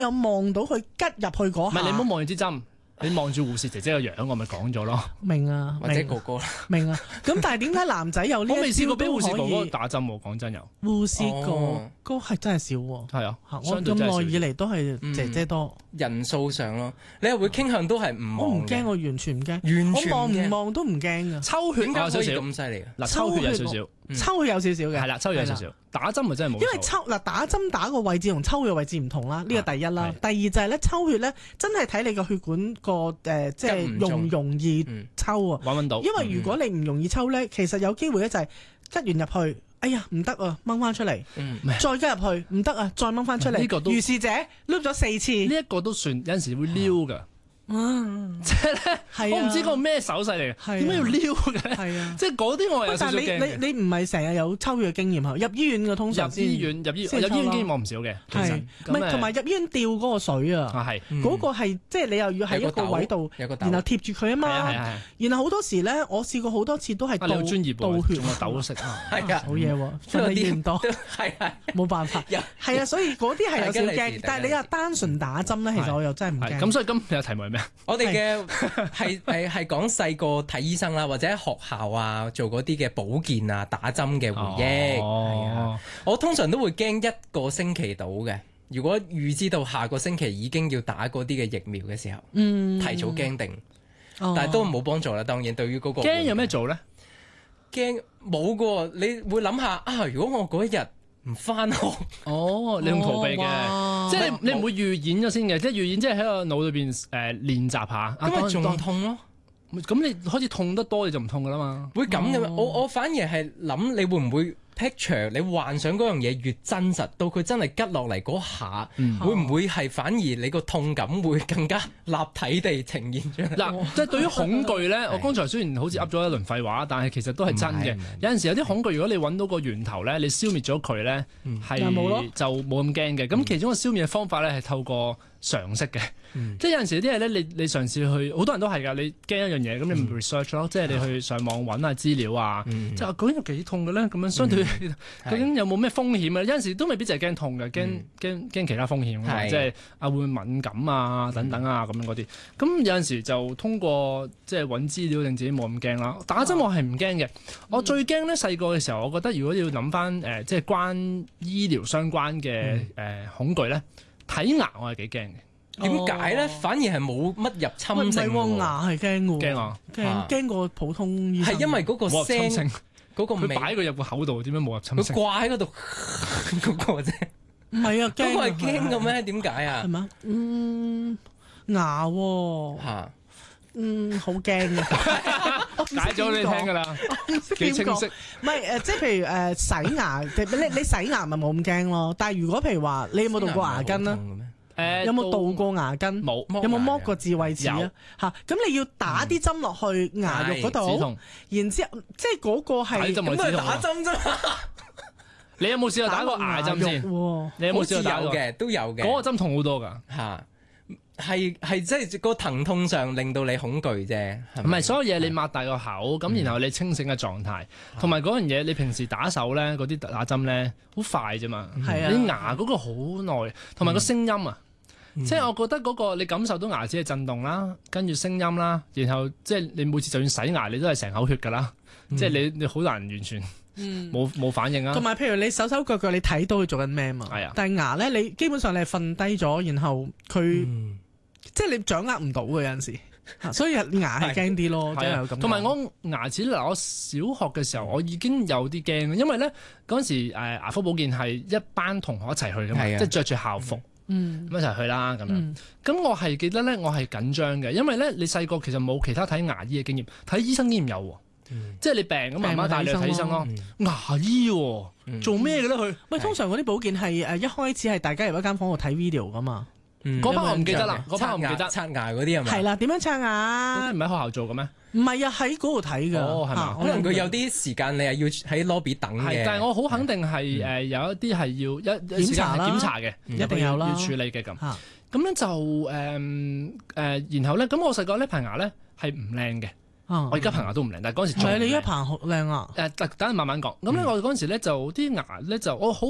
有望到佢吉入去嗰下。 唔係你唔好望住支針，你望住護士姐姐個樣，我咪講咗咯。 明啊， 或者哥哥啦。 明啊。咁但係點解男仔有呢一我未試過俾招都護士哥哥可以？ 打針喎，講真有。 護士哥哥係真係少喎。 係啊， 我相對咁真係少啲耐以嚟都係姐姐多。 人數上咯，你係會傾向都係唔望嘅我唔驚，我完全唔驚。 完全我望唔驚望都唔驚噶。 抽血點解可以有少少， 咁犀利嘅？ 嗱抽血有少少， 抽血有少少嘅。 係啦，抽血有少少，打針咪真係冇錯。 因為打針打個位置同抽血嘅位置唔同啦，呢個第一啦。第二就係咧抽血咧，真係睇你個血管個即係容唔容易抽啊。 揾到。 因為如果你唔容易抽咧，其實有機會咧就係吉完入去，哎呀唔得啊，掹翻出嚟，再吉入去唔得啊，再掹翻出嚟。 呢個都如是者碌咗4次， 呢一個都算有陣時會撩㗎。即係咧，我唔知個咩手勢嚟嘅，點解要撩嘅？ 係啊， 即係嗰啲我係有少少驚嘅。 但係你唔係成日有抽血嘅經驗啊？入醫院嘅通常入醫院經驗我唔少嘅，其實唔係同埋入醫院吊嗰個水啊，嗰個係即係你又要喺一個位度，然後貼住佢啊嘛。然後好多時咧，我試過好多次都係倒血， 仲有斗食啊， 係啊， 好嘢喎，真係見唔多， 係冇辦法，係啊，所以嗰啲係有少驚。但係你話單純打針咧，其實我又真係唔驚。 咁所以今日題目係咩？ 我哋嘅係講細個睇醫生啦，或者喺學校啊做嗰啲嘅保健啊打針嘅回憶。係啊，我通常都會驚1個星期到嘅。如果預知到下個星期已經要打嗰啲嘅疫苗嘅時候，提早驚定，但係都冇幫助啦。當然，對於嗰個驚有咩做咧？ 驚冇㗎，你會諗下啊，如果我嗰一日唔翻學， 你用逃避嘅，即係你唔會預演咗先嘅，即係預演即係喺個腦裏邊練習下， 咁咪仲痛咯。 咁你開始痛得多，你就唔痛噶啦嘛。 會咁嘅，我反而係諗你會唔會 picture 你幻想嗰樣嘢越真實，到佢真係吉落嚟嗰下，會唔會係反而你個痛感會更加立體地呈現出嚟？ 嗱，即係對於恐懼咧，我剛才雖然好似噏咗一輪廢話，但係其實都係真嘅。有陣時有啲恐懼，如果你揾到個源頭咧，你消滅咗佢咧，係就冇咁驚嘅。咁其中個消滅嘅方法咧係透過常識嘅，即係有陣時啲嘢咧，你嘗試去，好多人都係㗎。你驚一樣嘢，咁你咪 research 咯，即係你去上網揾下資料啊，即係究竟有幾痛嘅咧？咁樣相對究竟有冇咩風險啊？有陣時都未必淨係驚痛嘅，驚其他風險，即係會唔會敏感啊等等啊咁樣嗰啲。咁有陣時就通過即係揾資料令自己冇咁驚啦。打針我係唔驚嘅，我最驚咧細個嘅時候，我覺得如果要諗翻即係關醫療相關嘅恐懼咧。睇牙我係幾驚嘅， 點解咧？反而係冇乜入侵性喎。 牙係驚喎， 驚啊！ 驚過普通醫生。 係因為嗰個聲，嗰個佢擺佢入個口度，點樣冇入侵性？ 佢掛喺嗰度嗰個啫。 唔係啊，驚嗰個係驚嘅咩？點解啊？ 係嘛？牙喎。好驚嘅， 解咗你聽㗎啦，幾清晰。 唔係即係譬如洗牙，你洗牙咪冇咁驚咯。但係如果譬如話，你有冇度過牙根啊？有冇度過牙根？ 冇。 有冇剝過智慧齒啊？嚇！咁你要打啲針落去牙肉嗰度，然之後即係嗰個係咁係打針啫嘛。 你有冇試過打過牙針先？你有冇試過打過？ 都有嘅。 嗰個針痛好多㗎嚇。係即係個疼痛上令到你恐懼啫， 唔係所有嘢你擘大個口咁，然後你清醒嘅狀態，同埋嗰樣嘢你平時打手咧嗰啲打針咧好快啫嘛，你牙嗰個好耐，同埋個聲音啊，即係我覺得嗰個你感受到牙齒嘅震動啦，跟住聲音啦，然後即係你每次就算洗牙你都係成口血㗎啦，即係你好難完全。冇反應啊！ 同埋譬如你手手腳腳你睇到佢做緊咩嘛？但係牙咧，你基本上你係瞓低咗，然後佢即係你掌握唔到嘅有陣時，所以牙係驚啲咯，真係咁。同埋我牙齒嗱，我小學嘅時候我已經有啲驚，因為咧嗰陣時牙科保健係一班同學一齊去㗎嘛，即係着住校服咁一齊去啦咁樣。咁我係記得咧，我係緊張嘅，因為咧你細個其實冇其他睇牙醫嘅經驗，睇醫生經驗有喎。即係你病咁，媽媽帶你去睇醫生咯。牙醫做咩嘅咧？佢喂，通常嗰啲保健係一開始係大家入一間房度睇 video 噶嘛。 嗰班我唔記得啦，嗰班我唔記得。 刷牙嗰啲係咪？ 係啦，點樣刷牙？ 嗰啲唔喺學校做嘅咩？ 唔係啊，喺嗰度睇㗎。 係嘛？ 可能佢有啲時間你係要喺 lobby 等嘅。 但係我好肯定係有一啲係要一時間係檢查嘅， 一定有啦， 要處理嘅咁。咁咧就然後咧咁我細個咧排牙咧係唔靚嘅。我而家棚牙都唔靚，但係嗰陣時仲唔係你而家棚好靚啊！ 等陣慢慢講。咁咧我嗰陣時咧就啲牙咧就我好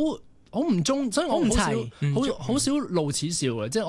我唔中，所以我好少我唔齊好少露齒笑嘅，即係